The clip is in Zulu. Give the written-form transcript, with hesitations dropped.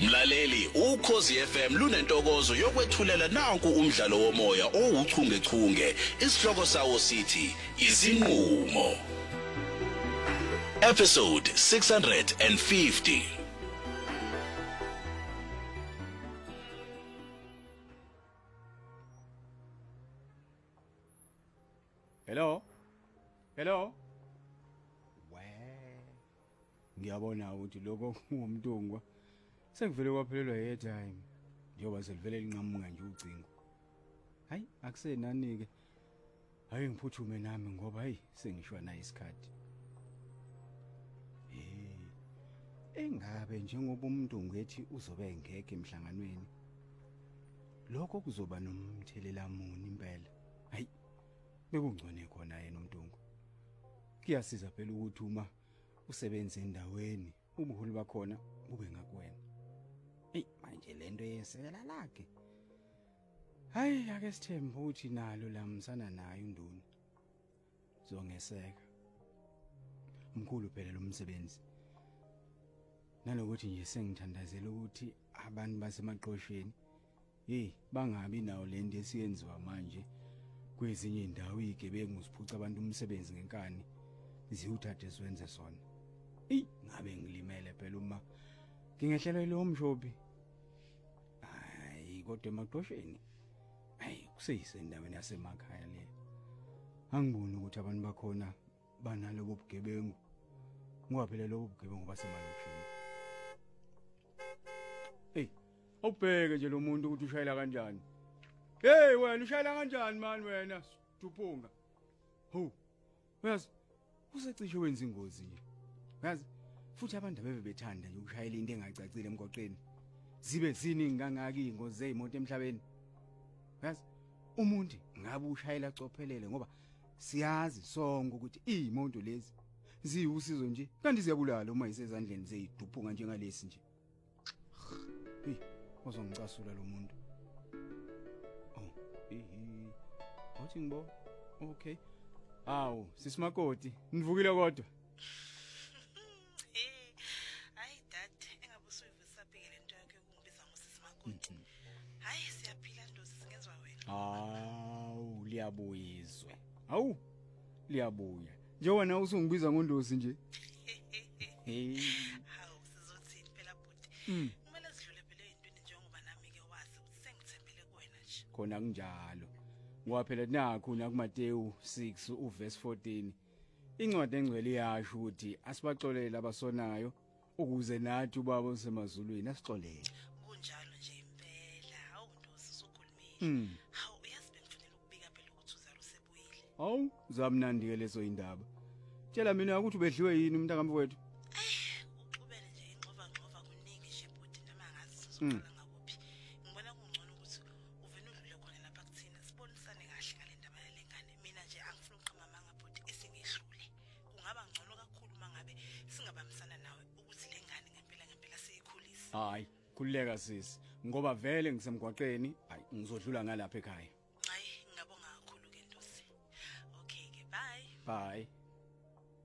Mlaleli, ukhozi FM lunentokozo yokwethulela nanku umdlalo womoya ouchungechunge. Isihloko sawo sithi izinqumo. Episode 650. Hello. Ngiyabona ukuthi lokho kungumntungwa. Sengivele kwaphelelwa airtime. Njengoba selivele linqamuka nje ucingo. Hayi, akusenani ke. Hayi ngiphuthume nami ngoba sengishwa na isikhathi. Engabe njengoba umuntu ngethi uzobe engekho emhlanganweni. Lokho kuzoba nomthelela muni impela. Hayi. Bekungcone khona yena uMntungu. Kuyasiza phela ukuthi uma usebenza endaweni ubuholi bakhona bube ngakuwena. Manje lento yesela lakhe. Hayi ake sithembe ukuthi nalo lamsana naye uNduni. Zongeseka. Umkhulu phela lo msebenzi. Nalokuthi nje sengithandazela ukuthi abantu basemaqosheni bangabi nawo lento esiyenziwa manje. Kwezinye indawo igebengu usiphuca abantu umsebenzi ngenkani ziyuthathe siwenze sona. Ngabe ngilimele phela uma ngingehlelwe lo mshobi. Hayi kodwa emaqosheni kuseyisendaweni yasemakhaya le. Angiboni ukuthi abantu bakhona banalobo bugebengu. Ngoba phela lobo bugebengu basemalokishini. Awubheke nje lo muntu ukuthi ushayela kanjani. Wena ushayela kanjani mani wena Duphunga? Uyazi usecishe wenza ingozi nje. Uyazi futhi abantu bebethanda nje ukushayela into engacacile emgwaqeni. Zibe ziningi kangaki ingozi zeimoto emhlabeni. Uyazi umuntu ngabe ushayela cophelele ngoba siyazi sonke ukuthi izimoto lezi ziyusizo nje kanti ziyabulala uma isezandleni zeyiduphunga njengalesi nje. Uzongicasula lo muntu. Uthi ngibo? Okay. Awu, sisimakoti, nivukile kodwa. Hayi dad, engabe usuyivisa phekele into yakhe ukungibiza ngosisimakoti. Hayi siyaphila ndosi singezwa wena. Awu, liyabuyizwe. Awu, liyabuya. Njengoba usungibiza ngondosi nje. Hawu, sizothini phela bhuti. Kumele sidlule phela ezintweni njengoba nami ke wazi ukuthi sengithembele kuwena nje. Khona kunjalo. Ngoba phela nakho nakuMateyu 6 uverse 14 incwadi engcwele iyasho ukuthi asibaxolele abasonayo ukuze nathi ubaba osemazulwini asixolele. Kunjalo nje impela. Hawu ndosi usukhulumile. Hawu uyazi bengifanele ukubika phela ukuthi uzalo usebuyile. Hawu zamnandi ke lezo indaba. Tshela mina ukuthi ubedliwe yini umntakambe wethu? Uxubele nje inxova kuningi nje bhuti noma ngazi sizoqala ngakuphi. Ngibona kungcono ukuthi uvene udlule khona lapha kuthina sibonisane kahle ngale ndaba yalengane. Mina nje angifuni uqhamamanga bhuti esingehlule. Kungaba ngcono kakhulu mangabe singabambisana nawe ukuthi lengane ngempela siyikhulisa. Hayi, khulileka sisi. Ngoba vele ngisemgwaqeni, ngizodlula ngalapha ekhaya. Hayi, ngiyabonga kakhulu ke Ndosi. Okay ke, bye. Bye.